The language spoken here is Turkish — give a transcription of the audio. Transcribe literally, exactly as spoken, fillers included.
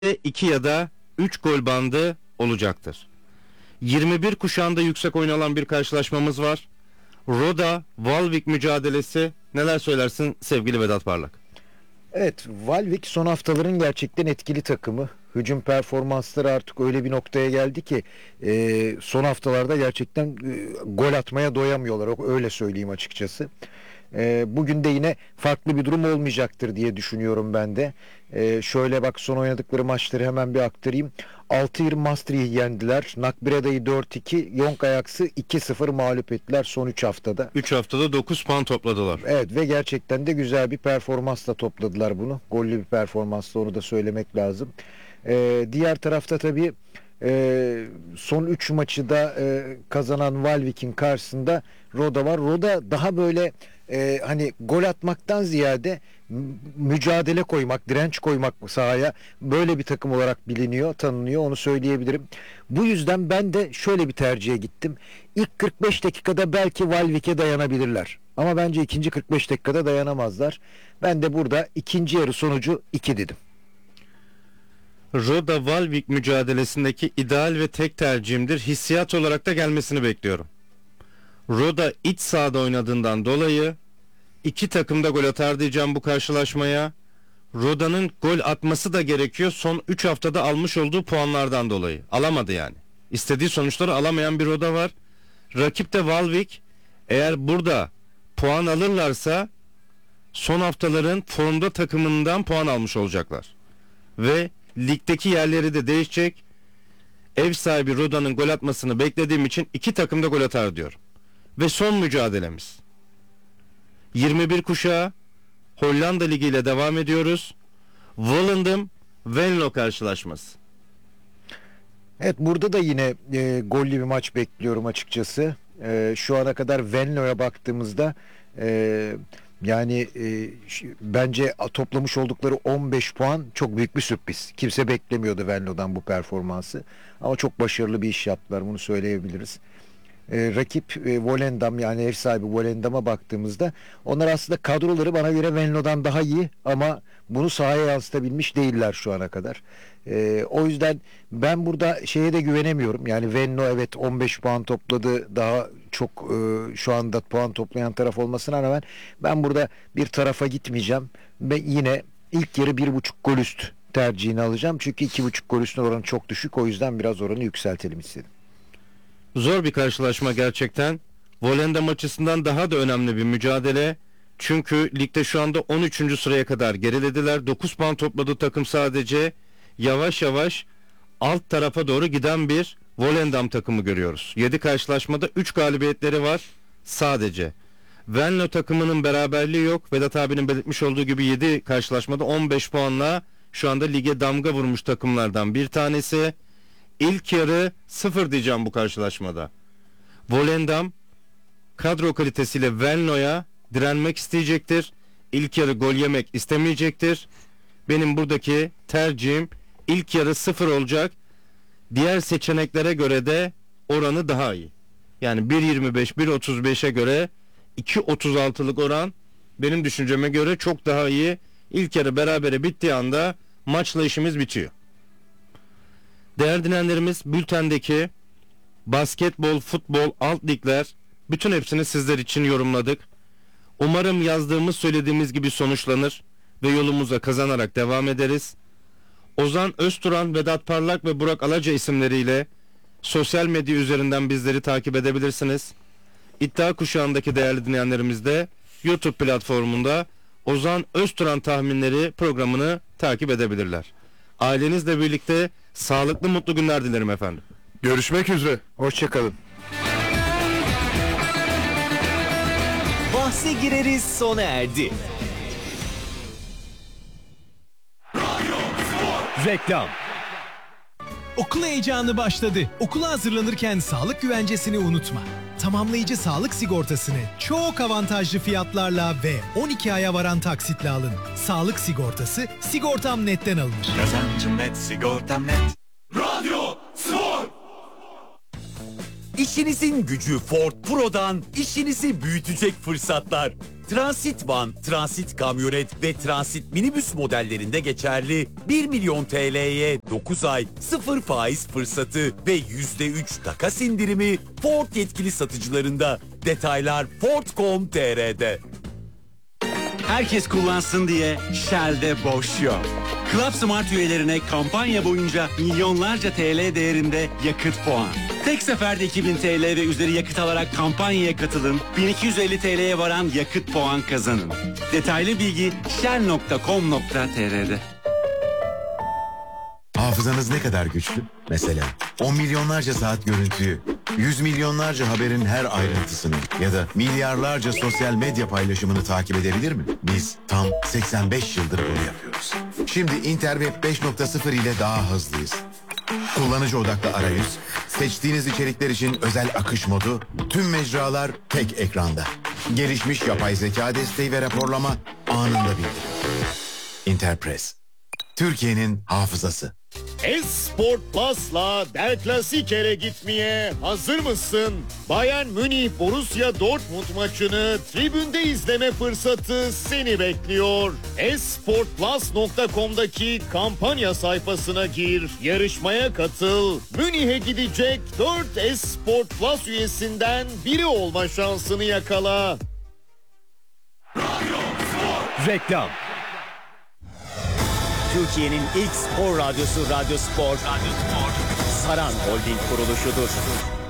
iki ya da üç gol bandı olacaktır. yirmi bir kuşağında yüksek oynanan bir karşılaşmamız var. Roda Valvik mücadelesi, neler söylersin sevgili Vedat Parlak? Evet, Valvik son haftaların gerçekten etkili takımı. Hücum performansları artık öyle bir noktaya geldi ki e, son haftalarda gerçekten e, gol atmaya doyamıyorlar. Öyle söyleyeyim açıkçası. E, bugün de yine farklı bir durum olmayacaktır diye düşünüyorum ben de. E, şöyle bak, son oynadıkları maçları hemen bir aktarayım. Altıir Maastricht'i yendiler. Nakbireda'yı dört iki, Young Ajax'ı iki sıfır mağlup ettiler son üç haftada. üç haftada dokuz puan topladılar. Evet ve gerçekten de güzel bir performansla topladılar bunu. Gollü bir performansla, onu da söylemek lazım. Ee, diğer tarafta tabii e, son üç maçı da e, kazanan Valvik'in karşısında Roda var. Roda daha böyle e, hani gol atmaktan ziyade mücadele koymak, direnç koymak sahaya, böyle bir takım olarak biliniyor, tanınıyor, onu söyleyebilirim. Bu yüzden ben de şöyle bir tercihe gittim. İlk kırk beş dakikada belki Valvik'e dayanabilirler. Ama bence ikinci kırk beş dakikada dayanamazlar. Ben de burada ikinci yarı sonucu iki dedim. Roda Valvik mücadelesindeki ideal ve tek tercihimdir. Hissiyat olarak da gelmesini bekliyorum. Roda iç sahada oynadığından dolayı iki takım da gol atar diyeceğim bu karşılaşmaya. Roda'nın gol atması da gerekiyor. Son üç haftada almış olduğu puanlardan dolayı. Alamadı yani. İstediği sonuçları alamayan bir Roda var. Rakip de Valvik. Eğer burada puan alırlarsa son haftaların formda takımından puan almış olacaklar. Ve ligdeki yerleri de değişecek. Ev sahibi Roda'nın gol atmasını beklediğim için iki takım da gol atar diyorum. Ve son mücadelemiz. yirmi bir kuşağı Hollanda Ligi ile devam ediyoruz. Volendam Venlo karşılaşması. Evet, burada da yine e, gollü bir maç bekliyorum açıkçası. E, şu ana kadar Venlo'ya baktığımızda e, yani e, ş- bence toplamış oldukları on beş puan çok büyük bir sürpriz. Kimse beklemiyordu Venlo'dan bu performansı. Ama çok başarılı bir iş yaptılar, bunu söyleyebiliriz. E, rakip e, Volendam, yani ev sahibi Volendam'a baktığımızda onlar aslında kadroları bana göre Venlo'dan daha iyi ama bunu sahaya yansıtabilmiş değiller şu ana kadar. E, o yüzden ben burada şeye de güvenemiyorum. Yani Venlo evet on beş puan topladı, daha çok e, şu anda puan toplayan taraf olmasına rağmen ben burada bir tarafa gitmeyeceğim. Ben yine ilk yarı bir buçuk gol üst tercihini alacağım. Çünkü iki buçuk gol üstün oranı çok düşük. O yüzden biraz oranı yükseltelim istedim. Zor bir karşılaşma gerçekten. Volendam açısından daha da önemli bir mücadele. Çünkü ligde şu anda on üçüncü sıraya kadar gerilediler. dokuz puan topladı takım sadece. Yavaş yavaş alt tarafa doğru giden bir Volendam takımı görüyoruz. yedi karşılaşmada üç galibiyetleri var sadece. Venlo takımının beraberliği yok. Vedat abinin belirtmiş olduğu gibi yedi karşılaşmada on beş puanla şu anda lige damga vurmuş takımlardan bir tanesi. İlk yarı sıfır diyeceğim bu karşılaşmada. Volendam kadro kalitesiyle Venlo'ya direnmek isteyecektir. İlk yarı gol yemek istemeyecektir. Benim buradaki tercihim ilk yarı sıfır olacak. Diğer seçeneklere göre de oranı daha iyi. Yani bir yirmi beş bir otuz beşe göre iki otuz altılık oran benim düşünceme göre çok daha iyi. İlk yarı berabere bittiği anda maçla işimiz bitiyor. Değerli dinleyenlerimiz, bültendeki basketbol, futbol, alt ligler, bütün hepsini sizler için yorumladık. Umarım yazdığımız, söylediğimiz gibi sonuçlanır ve yolumuza kazanarak devam ederiz. Ozan Özturan, Vedat Parlak ve Burak Alaca isimleriyle sosyal medya üzerinden bizleri takip edebilirsiniz. İddia Kuşağı'ndaki değerli dinleyenlerimiz de YouTube platformunda Ozan Özturan tahminleri programını takip edebilirler. Ailenizle birlikte sağlıklı, mutlu günler dilerim efendim. Görüşmek üzere. Hoşçakalın. Bahse gireriz sona erdi. Reklam. Okul heyecanı başladı. Okula hazırlanırken sağlık güvencesini unutma. Tamamlayıcı sağlık sigortasını çok avantajlı fiyatlarla ve on iki aya varan taksitle alın. Sağlık sigortası Sigortam Net'ten alınır. Kazancım net, sigortam net. Radyo Spor. İşinizin gücü Ford Pro'dan işinizi büyütecek fırsatlar. Transit van, transit kamyonet ve transit minibüs modellerinde geçerli bir milyon T L'ye dokuz ay sıfır faiz fırsatı ve yüzde üç takas indirimi Ford yetkili satıcılarında. Detaylar Ford nokta com nokta t r'de. Herkes kullansın diye Shell'de boş yok. Club Smart üyelerine kampanya boyunca milyonlarca T L değerinde yakıt puan. Tek seferde iki bin T L ve üzeri yakıt alarak kampanyaya katılın. bin iki yüz elli T L'ye varan yakıt puan kazanın. Detaylı bilgi shell nokta com nokta t r'de. Hafızanız ne kadar güçlü? Mesela on milyonlarca saat görüntüyü, yüz milyonlarca haberin her ayrıntısını ya da milyarlarca sosyal medya paylaşımını takip edebilir mi? Biz tam seksen beş yıldır bunu yapıyoruz. Şimdi Interweb beş nokta sıfır ile daha hızlıyız. Kullanıcı odaklı arayüz, seçtiğiniz içerikler için özel akış modu, tüm mecralar tek ekranda. Gelişmiş yapay zeka desteği ve raporlama anında bildirim. Interpress, Türkiye'nin hafızası. Esport Plus'la Der Klassiker'e gitmeye hazır mısın? Bayern Münih Borussia Dortmund maçını tribünde izleme fırsatı seni bekliyor. esport plus nokta com'daki kampanya sayfasına gir, yarışmaya katıl. Münih'e gidecek dört Esport Plus üyesinden biri olma şansını yakala. Reklam. Türkiye'nin ilk spor radyosu Radyo Spor, Radyo Spor, Saran Holding kuruluşudur.